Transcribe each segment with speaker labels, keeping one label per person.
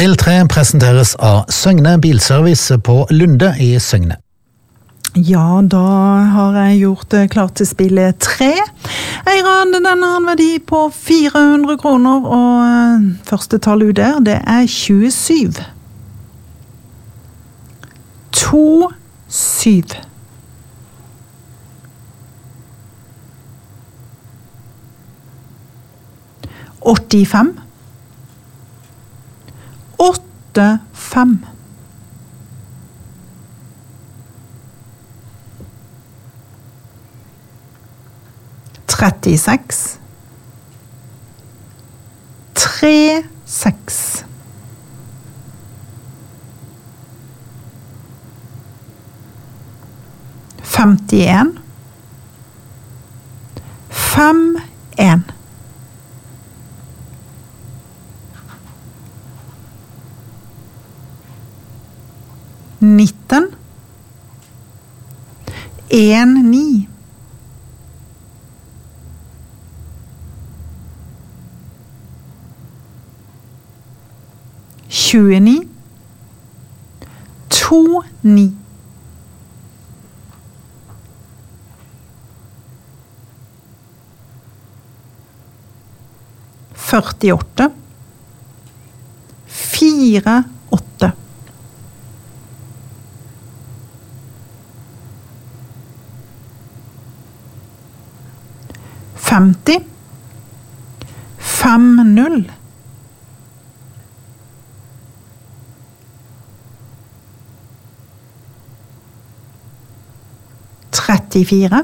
Speaker 1: Spill 3 presenteres av Søgne Bilservice på Lunde i Søgne.
Speaker 2: Ja, da har jeg gjort klart til spillet 3. Den har en verdi på 400 kroner, og første tall ut der, det er 27. 27. 85. 85. 36. 36. 51. 51. 19. 19. 29. 29. 48. 48. 50. 50. 34.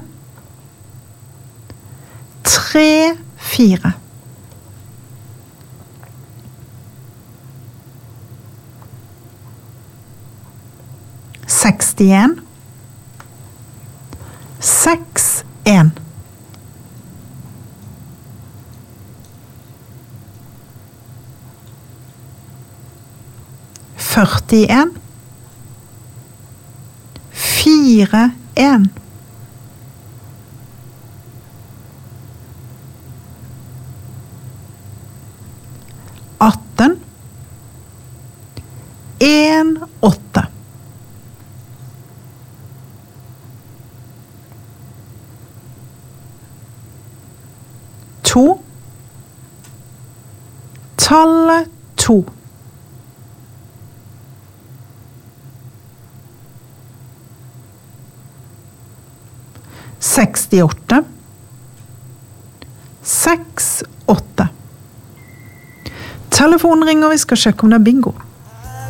Speaker 2: 34. 61. 61. 41. 41. 18. 18. 2. Tallet 2. 68. 68. Telefonen ringer, vi skal sjekke om det er bingo.